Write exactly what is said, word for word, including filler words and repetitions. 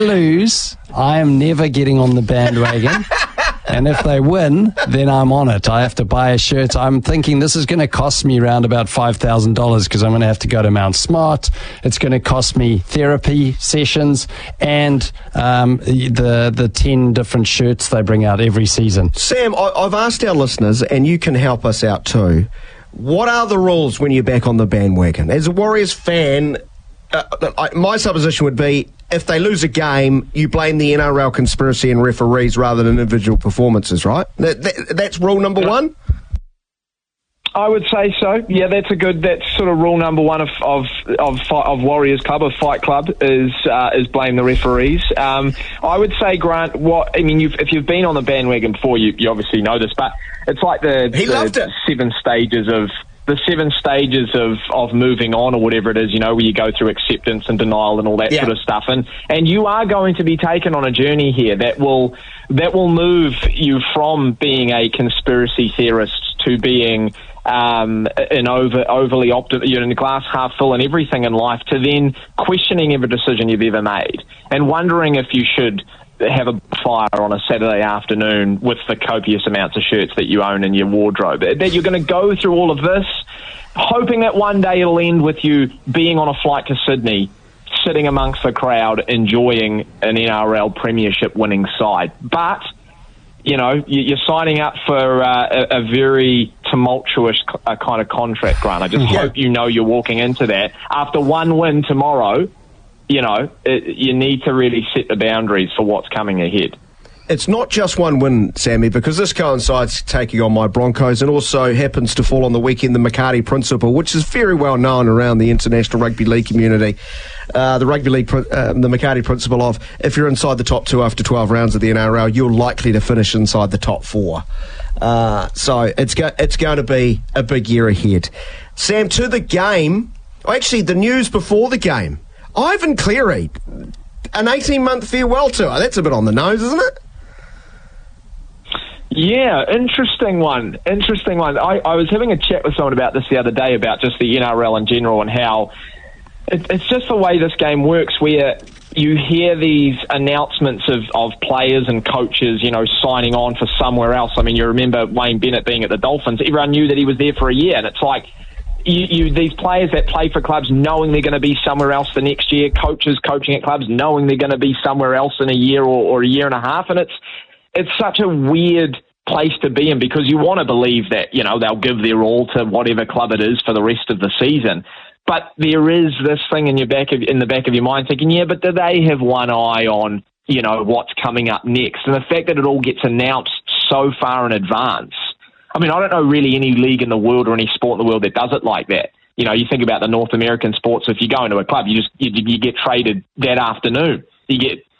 lose, I am never getting on the bandwagon. And if they win, then I'm on it. I have to buy a shirt. I'm thinking this is going to cost me around about five thousand dollars because I'm going to have to go to Mount Smart. It's going to cost me therapy sessions and um, the the ten different shirts they bring out every season. Sam, I, I've asked our listeners, and you can help us out too. What are the rules when you're back on the bandwagon? As a Warriors fan, uh, my supposition would be if they lose a game, you blame the N R L conspiracy and referees rather than individual performances, right? That, that, that's rule number one? I would say so. Yeah, that's a good. That's sort of rule number one of of of, of Warriors Club, of Fight Club, is uh, is blame the referees. Um, I would say, Grant. What I mean, you've, if you've been on the bandwagon before, you, you obviously know this, but it's like the, he the loved it. seven stages of. The seven stages of, of moving on, or whatever it is, you know, where you go through acceptance and denial and all that yeah. sort of stuff. And, and you are going to be taken on a journey here that will that will move you from being a conspiracy theorist to being um, an over, overly optimistic, you know, in the glass half full and everything in life, to then questioning every decision you've ever made and wondering if you should have a fire on a Saturday afternoon with the copious amounts of shirts that you own in your wardrobe. That you're going to go through all of this, hoping that one day it'll end with you being on a flight to Sydney, sitting amongst the crowd, enjoying an N R L premiership winning side. But, you know, you're signing up for uh, a, a very tumultuous uh, kind of contract, Grant. I just yeah. hope you know you're walking into that. After one win tomorrow, you know, it, you need to really set the boundaries for what's coming ahead. It's not just one win, Sammy, because this coincides taking on my Broncos and also happens to fall on the weekend the McCarty Principle, which is very well known around the international rugby league community. Uh, the rugby league, uh, the McCarty Principle of if you're inside the top two after twelve rounds of the N R L, you're likely to finish inside the top four. Uh, so it's go- it's going to be a big year ahead. Sam, to the game, oh, actually the news before the game. Ivan Cleary, an eighteen-month farewell tour. That's a bit on the nose, isn't it? Yeah, interesting one. Interesting one. I, I was having a chat with someone about this the other day, about just the N R L in general and how it, it's just the way this game works, where you hear these announcements of, of players and coaches, you know, signing on for somewhere else. I mean, you remember Wayne Bennett being at the Dolphins. Everyone knew that he was there for a year, and it's like, You, you, these players that play for clubs knowing they're going to be somewhere else the next year, coaches coaching at clubs knowing they're going to be somewhere else in a year or, or a year and a half, and it's it's such a weird place to be in, because you want to believe that, you know, they'll give their all to whatever club it is for the rest of the season, but there is this thing in your back of in the back of your mind thinking, yeah, but do they have one eye on, you know, what's coming up next? And the fact that it all gets announced so far in advance. I mean, I don't know really any league in the world or any sport in the world that does it like that. You know, you think about the North American sports, if you go into a club, you just you, you get traded that afternoon. You get